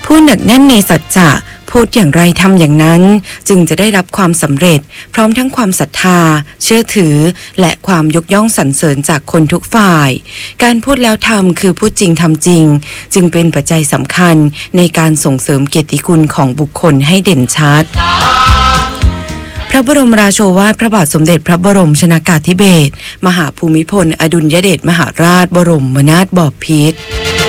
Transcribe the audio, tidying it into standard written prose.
พูดหนักแน่นในสัจจะพูดอย่างไรทำอย่างนั้นจึงจะได้รับความสำเร็จพร้อมทั้งความศรัทธาเชื่อถือและความยกย่องสรรเสริญจากคนทุกฝ่ายการพูดแล้วทำคือพูดจริงทำจริงจึงเป็นปัจจัยสำคัญในการส่งเสริมเกียรติคุณของบุคคลให้เด่นชัดพระบรมราโชวาทพระบาทสมเด็จพระบรมชนกาธิเบศรมหาภูมิพลอดุลยเดชมหาราชบรมนาถบพิตร